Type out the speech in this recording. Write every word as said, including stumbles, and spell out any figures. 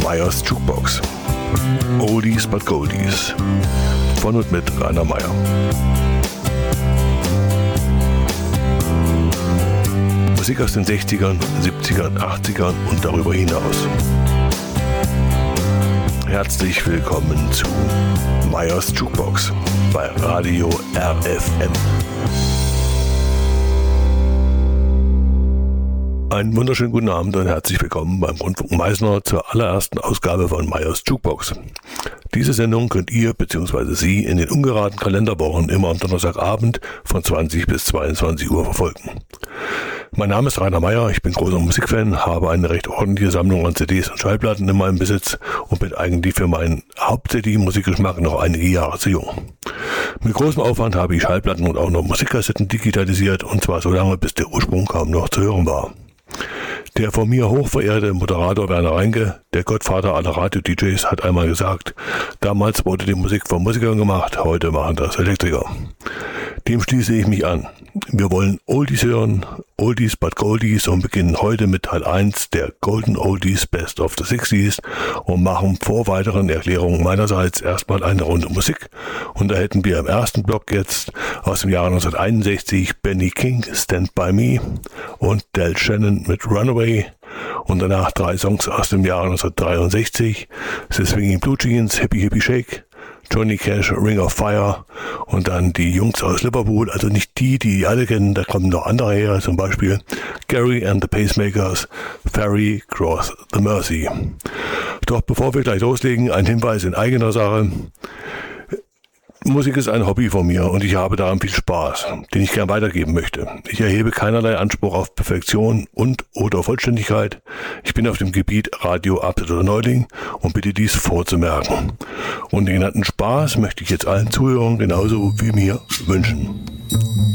Meyers Jukebox. Oldies but Goldies. Von und mit Rainer Meyer. Musik aus den sechzigern, siebzigern, achtzigern und darüber hinaus. Herzlich willkommen zu Meyers Jukebox bei Radio R F M. Einen wunderschönen guten Abend und herzlich willkommen beim Rundfunk Meißner zur allerersten Ausgabe von Meyers Jukebox. Diese Sendung könnt ihr bzw. Sie in den ungeraden Kalenderwochen immer am Donnerstagabend von zwanzig bis zweiundzwanzig Uhr verfolgen. Mein Name ist Rainer Meyer, ich bin großer Musikfan, habe eine recht ordentliche Sammlung an C Ds und Schallplatten in meinem Besitz und bin eigentlich für meinen Haupt-C D-Musikgeschmack noch einige Jahre zu jung. Mit großem Aufwand habe ich Schallplatten und auch noch Musikkassetten digitalisiert und zwar so lange, bis der Ursprung kaum noch zu hören war. Der von mir hochverehrte Moderator Werner Reinke, der Gottvater aller Radio-D Js, hat einmal gesagt, damals wurde die Musik von Musikern gemacht, heute machen das Elektriker. Dem schließe ich mich an. Wir wollen Oldies hören, Oldies but Goldies und beginnen heute mit Teil eins der Golden Oldies Best of the sixties und machen vor weiteren Erklärungen meinerseits erstmal eine Runde Musik. Und da hätten wir im ersten Block jetzt aus dem Jahre neunzehnhunderteinundsechzig Benny King, Stand By Me und Del Shannon mit Runaway. Und danach drei Songs aus dem Jahre neunzehnhundertdreiundsechzig, The Swinging Blue Jeans, Hippie Hippie Shake, Johnny Cash, Ring of Fire und dann die Jungs aus Liverpool, also nicht die, die alle kennen, da kommen noch andere her, zum Beispiel Gary and the Pacemakers, Ferry Cross the Mersey. Doch bevor wir gleich loslegen, ein Hinweis in eigener Sache. Musik ist ein Hobby von mir und ich habe daran viel Spaß, den ich gern weitergeben möchte. Ich erhebe keinerlei Anspruch auf Perfektion und oder Vollständigkeit. Ich bin auf dem Gebiet Radio absoluter Neuling und bitte dies vorzumerken. Und den genannten Spaß möchte ich jetzt allen Zuhörern genauso wie mir wünschen.